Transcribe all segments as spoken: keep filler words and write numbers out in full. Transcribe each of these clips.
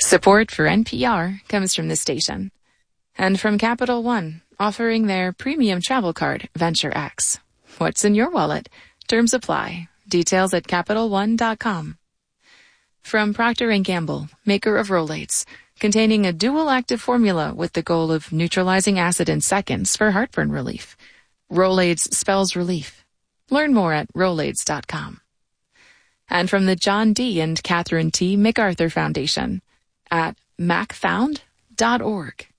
Support for N P R comes from this station. And from Capital One, offering their premium travel card, Venture X. What's in your wallet? Terms apply. Details at Capital One dot com. From Procter and Gamble, maker of Rolaids, containing a dual active formula with the goal of neutralizing acid in seconds for heartburn relief. Rolaids spells relief. Learn more at Rolaids dot com. And from the John D. and Catherine T. MacArthur Foundation at mac found dot org.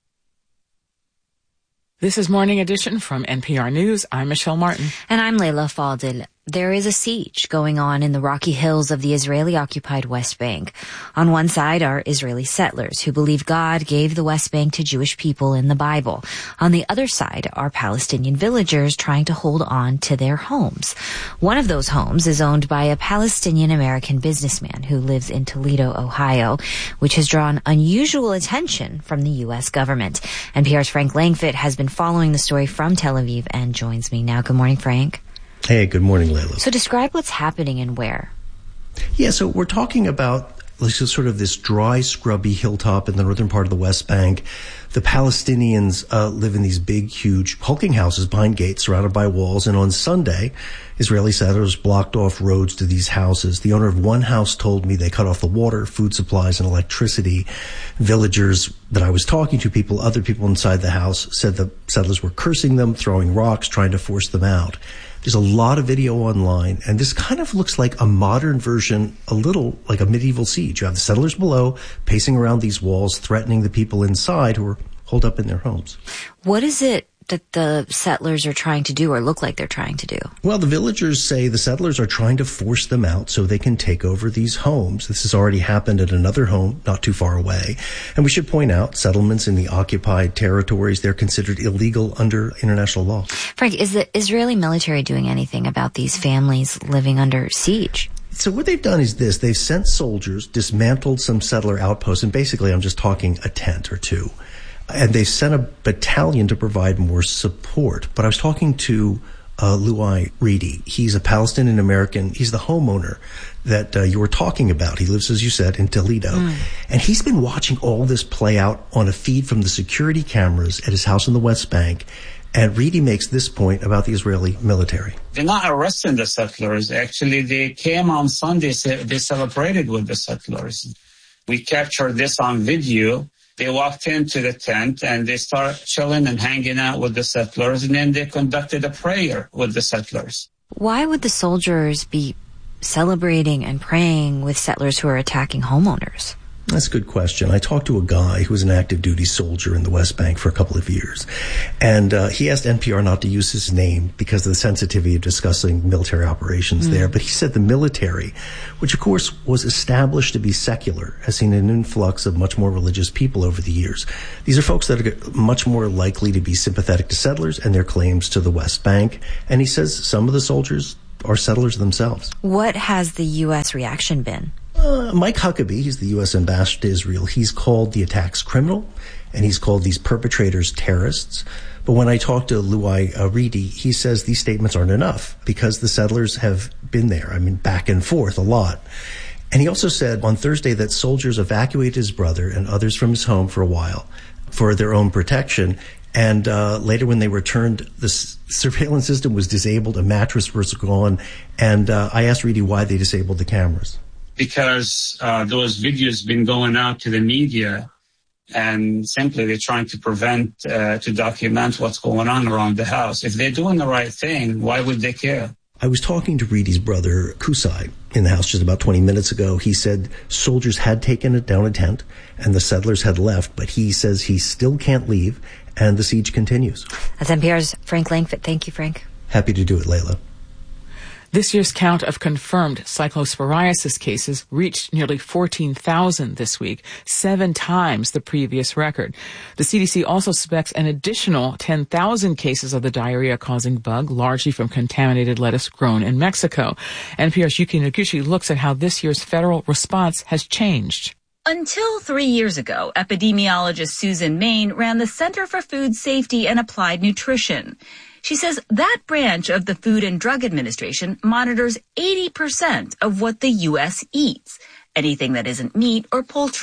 This is Morning Edition from N P R News. I'm Michelle Martin. And I'm Leila Fadel. There is a siege going on in the rocky hills of the Israeli-occupied West Bank. On one side are Israeli settlers who believe God gave the West Bank to Jewish people in the Bible. On the other side are Palestinian villagers trying to hold on to their homes. One of those homes is owned by a Palestinian-American businessman who lives in Toledo, Ohio, which has drawn unusual attention from the U S government. N P R's Frank Langfitt has been following the story from Tel Aviv and joins me now. Good morning, Frank. Hey, good morning, Leila. So describe what's happening and where. Yeah, so we're talking about like, sort of this dry, scrubby hilltop in the northern part of the West Bank. The Palestinians uh, live in these big, huge, hulking houses behind gates surrounded by walls. And on Sunday, Israeli settlers blocked off roads to these houses. The owner of one house told me they cut off the water, food supplies, and electricity. Villagers that I was talking to, people, other people inside the house, said the settlers were cursing them, throwing rocks, trying to force them out. There's a lot of video online, and this kind of looks like a modern version, a little like a medieval siege. You have the settlers below pacing around these walls, threatening the people inside who are holed up in their homes. What is it that the settlers are trying to do or look like they're trying to do? Well, the villagers say the settlers are trying to force them out so they can take over these homes. This has already happened at another home not too far away. And we should point out, settlements in the occupied territories, they're considered illegal under international law. Frank, is the Israeli military doing anything about these families living under siege? So what they've done is this. They've sent soldiers, dismantled some settler outposts, and basically I'm just talking a tent or two. And they sent a battalion to provide more support. But I was talking to uh, Luai Reedy. He's a Palestinian-American. He's the homeowner that uh, you were talking about. He lives, as you said, in Toledo. Mm. And he's been watching all this play out on a feed from the security cameras at his house in the West Bank. And Reedy makes this point about the Israeli military. They're not arresting the settlers. Actually, they came on Sunday. They celebrated with the settlers. We captured this on video. They walked into the tent and they started chilling and hanging out with the settlers, and then they conducted a prayer with the settlers. Why would the soldiers be celebrating and praying with settlers who are attacking homeowners? That's a good question. I talked to a guy who was an active duty soldier in the West Bank for a couple of years. And uh, he asked N P R not to use his name because of the sensitivity of discussing military operations mm. there. But he said the military, which of course was established to be secular, has seen an influx of much more religious people over the years. These are folks that are much more likely to be sympathetic to settlers and their claims to the West Bank. And he says some of the soldiers are settlers themselves. What has the U S reaction been? Uh, Mike Huckabee, he's the U S ambassador to Israel. He's called the attacks criminal, and he's called these perpetrators terrorists. But when I talked to Luai uh, Reedy, he says these statements aren't enough because the settlers have been there, I mean, back and forth a lot. And he also said on Thursday that soldiers evacuated his brother and others from his home for a while for their own protection. And uh, later when they returned, the s- surveillance system was disabled, a mattress was gone. And uh, I asked Reedy why they disabled the cameras. Because uh, those videos been going out to the media, and simply they're trying to prevent, uh, to document what's going on around the house. If they're doing the right thing, why would they care? I was talking to Reedy's brother, Kusai, in the house just about twenty minutes ago. He said soldiers had taken it down a tent and the settlers had left, but he says he still can't leave and the siege continues. That's N P R's Frank Langfitt. Thank you, Frank. Happy to do it, Leila. This year's count of confirmed cyclosporiasis cases reached nearly fourteen thousand this week, seven times the previous record. The C D C also suspects an additional ten thousand cases of the diarrhea-causing bug, largely from contaminated lettuce grown in Mexico. N P R's Yuki Noguchi looks at how this year's federal response has changed. Until three years ago, epidemiologist Susan Main ran the Center for Food Safety and Applied Nutrition. She says that branch of the Food and Drug Administration monitors eighty percent of what the U S eats, anything that isn't meat or poultry.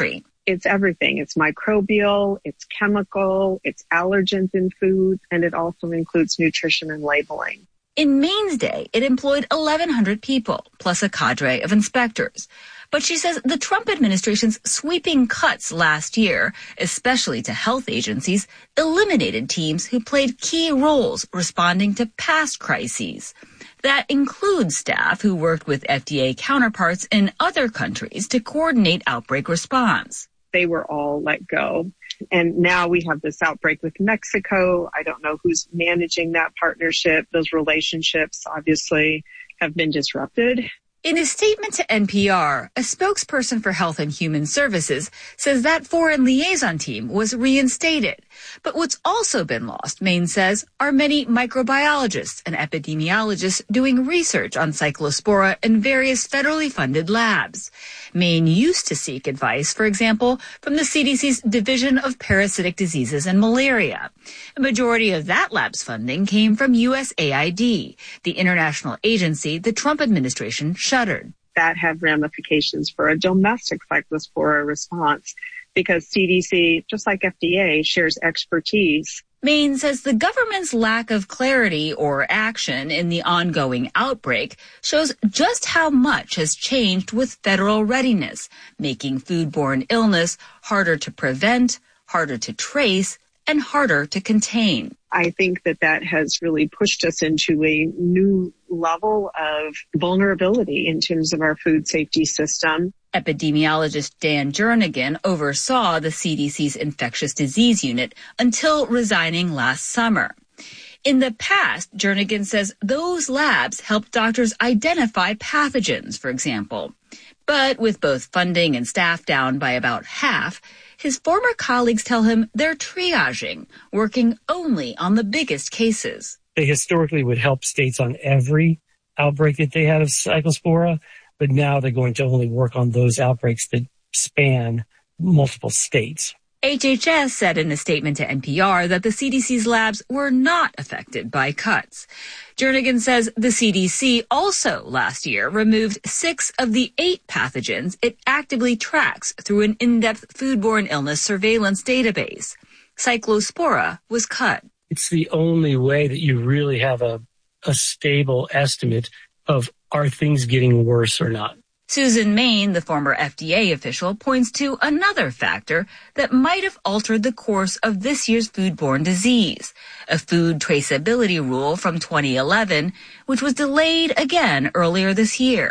It's everything. It's microbial, it's chemical, it's allergens in foods, and it also includes nutrition and labeling. In Maine's day, it employed eleven hundred people, plus a cadre of inspectors. But she says the Trump administration's sweeping cuts last year, especially to health agencies, eliminated teams who played key roles responding to past crises. That includes staff who worked with F D A counterparts in other countries to coordinate outbreak response. They were all let go. And now we have this outbreak with Mexico. I don't know who's managing that partnership. Those relationships obviously have been disrupted. In a statement to N P R, a spokesperson for Health and Human Services says that foreign liaison team was reinstated. But what's also been lost, Maine says, are many microbiologists and epidemiologists doing research on Cyclospora in various federally funded labs. Maine used to seek advice, for example, from the C D C's Division of Parasitic Diseases and Malaria. A majority of that lab's funding came from U S A I D, the international agency the Trump administration shuttered. That had ramifications for a domestic Cyclospora response because C D C, just like F D A, shares expertise. Maine says the government's lack of clarity or action in the ongoing outbreak shows just how much has changed with federal readiness, making foodborne illness harder to prevent, harder to trace, and harder to contain. I think that that has really pushed us into a new level of vulnerability in terms of our food safety system. Epidemiologist Dan Jernigan oversaw the C D C's infectious disease unit until resigning last summer. In the past, Jernigan says those labs helped doctors identify pathogens, for example. But with both funding and staff down by about half, his former colleagues tell him they're triaging, working only on the biggest cases. They historically would help states on every outbreak that they had of Cyclospora, but now they're going to only work on those outbreaks that span multiple states. H H S said in a statement to N P R that the C D C's labs were not affected by cuts. Jernigan says the C D C also last year removed six of the eight pathogens it actively tracks through an in-depth foodborne illness surveillance database. Cyclospora was cut. It's the only way that you really have a, a stable estimate of are things getting worse or not. Susan Main, the former F D A official, points to another factor that might have altered the course of this year's foodborne disease, a food traceability rule from twenty eleven, which was delayed again earlier this year.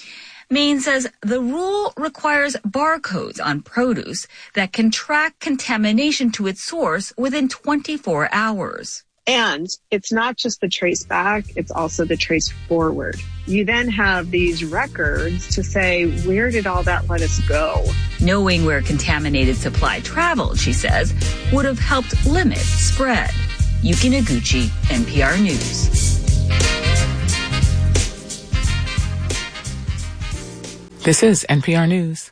Main says the rule requires barcodes on produce that can track contamination to its source within twenty-four hours. And it's not just the trace back, it's also the trace forward. You then have these records to say, where did all that lettuce go? Knowing where contaminated supply traveled, she says, would have helped limit spread. Yuki Noguchi, N P R News. This is N P R News.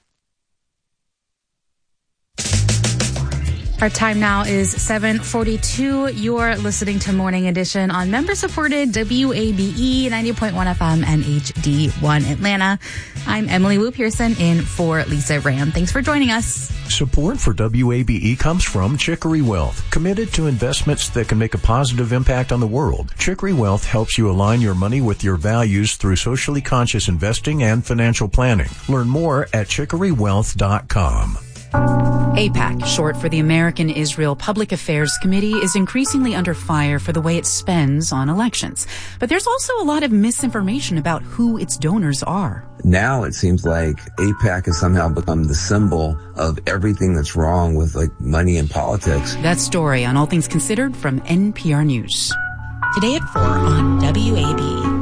Our time now is seven forty-two. You're listening to Morning Edition on member-supported W A B E ninety point one F M and H D one Atlanta. I'm Emily Wu Pearson in for Lisa Ram. Thanks for joining us. Support for W A B E comes from Chicory Wealth, committed to investments that can make a positive impact on the world. Chicory Wealth helps you align your money with your values through socially conscious investing and financial planning. Learn more at chicory wealth dot com. AIPAC, short for the American Israel Public Affairs Committee, is increasingly under fire for the way it spends on elections. But there's also a lot of misinformation about who its donors are. Now it seems like AIPAC has somehow become the symbol of everything that's wrong with like money and politics. That story on All Things Considered from N P R News. Today at four on W A B E.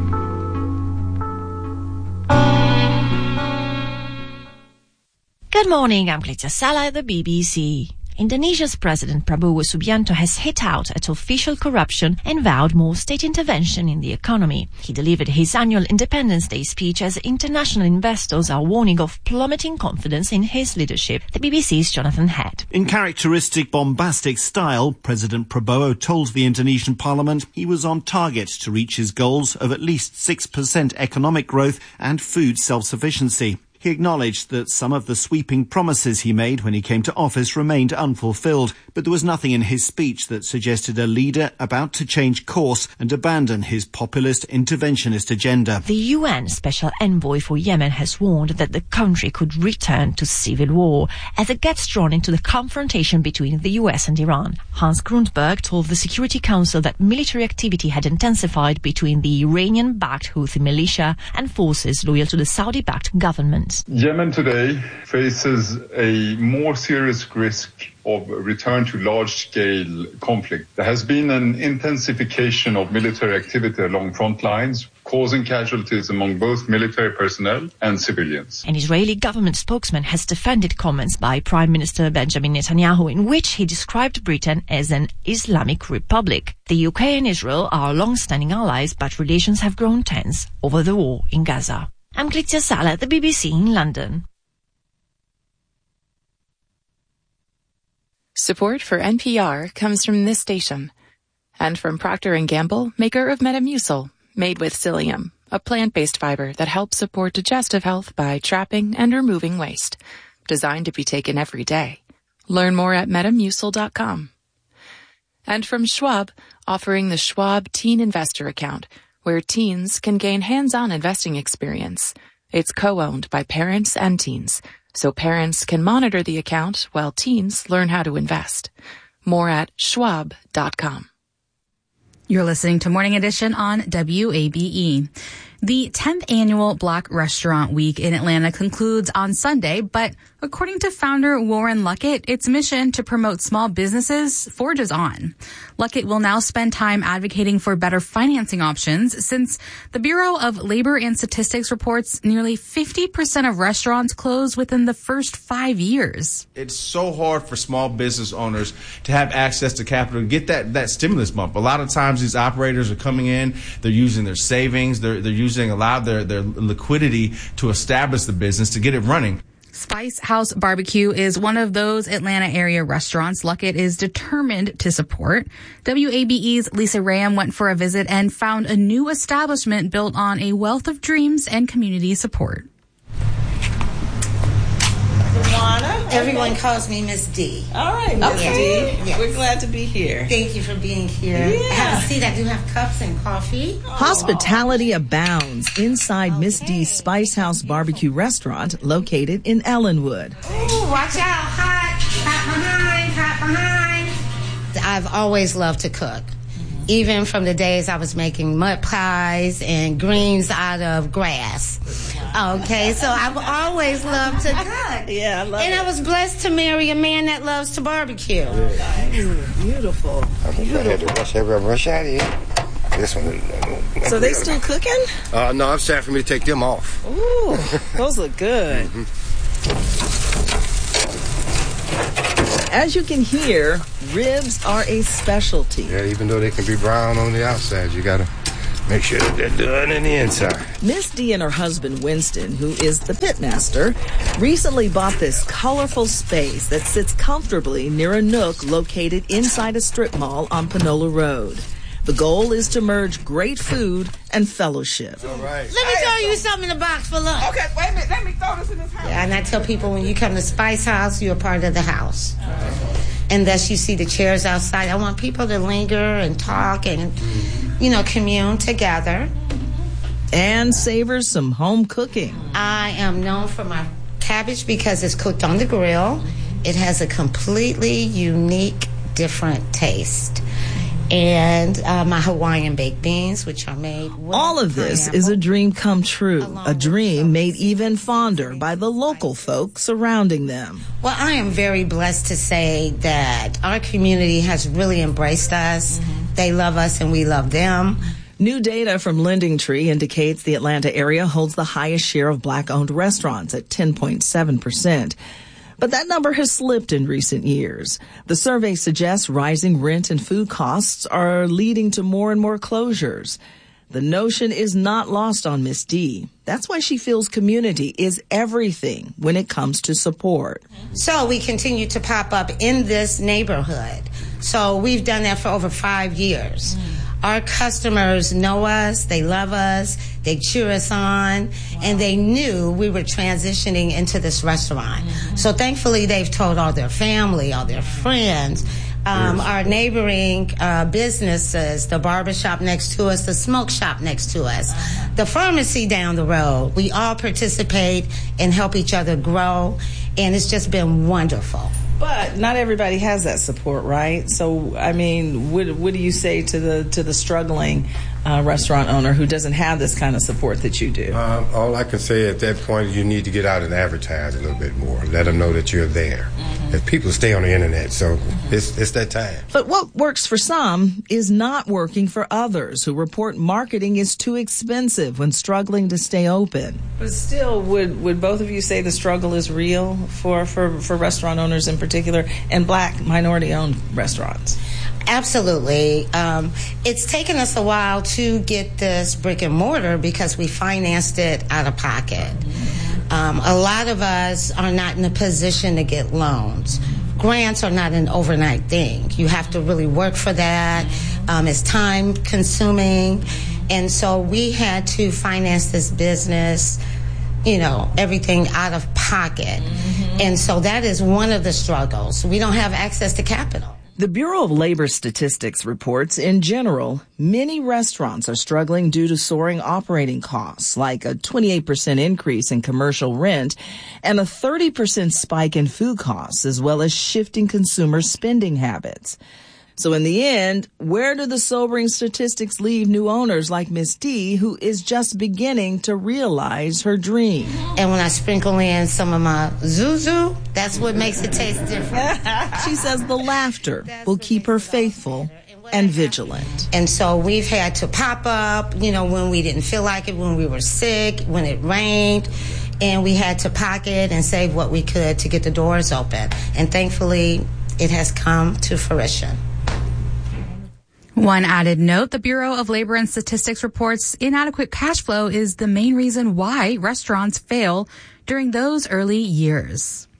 Good morning, I'm Glitya Sala at the B B C. Indonesia's President Prabowo Subianto has hit out at official corruption and vowed more state intervention in the economy. He delivered his annual Independence Day speech as international investors are warning of plummeting confidence in his leadership. The B B C's Jonathan Head. In characteristic bombastic style, President Prabowo told the Indonesian parliament he was on target to reach his goals of at least six percent economic growth and food self-sufficiency. He acknowledged that some of the sweeping promises he made when he came to office remained unfulfilled, but there was nothing in his speech that suggested a leader about to change course and abandon his populist interventionist agenda. The U N Special Envoy for Yemen has warned that the country could return to civil war as it gets drawn into the confrontation between the U S and Iran. Hans Grundberg told the Security Council that military activity had intensified between the Iranian-backed Houthi militia and forces loyal to the Saudi-backed government. Yemen today faces a more serious risk of return to large-scale conflict. There has been an intensification of military activity along front lines, causing casualties among both military personnel and civilians. An Israeli government spokesman has defended comments by Prime Minister Benjamin Netanyahu in which he described Britain as an Islamic republic. The U K and Israel are long-standing allies, but relations have grown tense over the war in Gaza. I'm Clizia Sala at the B B C in London. Support for N P R comes from this station and from Procter and Gamble, maker of Metamucil, made with psyllium, a plant-based fiber that helps support digestive health by trapping and removing waste. Designed to be taken every day. Learn more at metamucil dot com. And from Schwab, offering the Schwab Teen Investor Account, where teens can gain hands-on investing experience. It's co-owned by parents and teens, so parents can monitor the account while teens learn how to invest. More at schwab dot com. You're listening to Morning Edition on W A B E. The tenth annual Black Restaurant Week in Atlanta concludes on Sunday, but according to founder Warren Luckett, its mission to promote small businesses forges on. Luckett will now spend time advocating for better financing options since the Bureau of Labor and Statistics reports nearly fifty percent of restaurants close within the first five years. It's so hard for small business owners to have access to capital, to get that, that stimulus bump. A lot of times these operators are coming in, they're using their savings, they're, they're using a lot of their, their liquidity to establish the business, to get it running. Spice House Barbecue is one of those Atlanta area restaurants Luckett is determined to support. W A B E's Lisa Ram went for a visit and found a new establishment built on a wealth of dreams and community support. Everyone okay. calls me Miss D. All right, Miss okay. D. Yes. We're glad to be here. Thank you for being here. Yeah. Have a seat. I do have cups and coffee. Hospitality abounds inside okay. Miss D's Spice House Barbecue Restaurant located in Ellenwood. Ooh, watch out. Hot, hot behind, hot behind. I've always loved to cook. Even from the days I was making mud pies and greens out of grass. Okay, so I've always loved to cook. Yeah, I love and it. And I was blessed to marry a man that loves to barbecue. Yeah. Beautiful. I had to rush every rush out of here. This one. So they still cooking? Uh, no, it's time for me to take them off. Ooh, those look good. Mm-hmm. As you can hear, ribs are a specialty. Yeah, even though they can be brown on the outside, you gotta make sure that they're done in the inside. Miss D and her husband, Winston, who is the pitmaster, recently bought this colorful space that sits comfortably near a nook located inside a strip mall on Panola Road. The goal is to merge great food and fellowship. All right. Let me throw you something in the box for lunch. Okay, wait a minute. Let me throw this in this house. Yeah, and I tell people when you come to Spice House, you're a part of the house. And thus you see the chairs outside. I want people to linger and talk and, you know, commune together. And savors some home cooking. I am known for my cabbage because it's cooked on the grill. It has a completely unique, different taste. And uh, my Hawaiian baked beans, which are made with all of this pineapple. Is a dream come true, a dream made even fonder by the local folk surrounding them. Well, I am very blessed to say that our community has really embraced us. Mm-hmm. They love us and we love them. New data from LendingTree indicates the Atlanta area holds the highest share of black-owned restaurants at ten point seven percent. But that number has slipped in recent years. The survey suggests rising rent and food costs are leading to more and more closures. The notion is not lost on Miss D. That's why she feels community is everything when it comes to support. So we continue to pop up in this neighborhood. So we've done that for over five years. our customers know us, they love us, they cheer us on, and they knew we were transitioning into this restaurant. Mm-hmm. So thankfully, they've told all their family, all their friends. Um, yes. Our neighboring uh, businesses, the barbershop next to us, the smoke shop next to us, the pharmacy down the road. We all participate and help each other grow, and it's just been wonderful. But not everybody has that support, right? So, I mean, what, what do you say to the to the struggling uh, restaurant owner who doesn't have this kind of support that you do? Um, all I can say at that point is you need to get out and advertise a little bit more. Let them know that you're there. Mm-hmm. If people stay on the internet, so it's it's that time. But what works for some is not working for others who report marketing is too expensive when struggling to stay open. But still, would would both of you say the struggle is real for, for, for restaurant owners in particular and black minority-owned restaurants? Absolutely. Um, it's taken us a while to get this brick and mortar because we financed it out of pocket. Um, a lot of us are not in a position to get loans. Grants are not an overnight thing. You have to really work for that. Um, it's time consuming. And so we had to finance this business, you know, everything out of pocket. Mm-hmm. And so that is one of the struggles. We don't have access to capital. The Bureau of Labor Statistics reports, in general, many restaurants are struggling due to soaring operating costs, like a twenty-eight percent increase in commercial rent and a thirty percent spike in food costs, as well as shifting consumer spending habits. So in the end, where do the sobering statistics leave new owners like Miss D, who is just beginning to realize her dream? And when I sprinkle in some of my Zuzu, that's what makes it taste different. She says the laughter will keep her faithful and vigilant. And so we've had to pop up, you know, when we didn't feel like it, when we were sick, when it rained. And we had to pocket and save what we could to get the doors open. And thankfully, it has come to fruition. One added note, the Bureau of Labor and Statistics reports inadequate cash flow is the main reason why restaurants fail during those early years.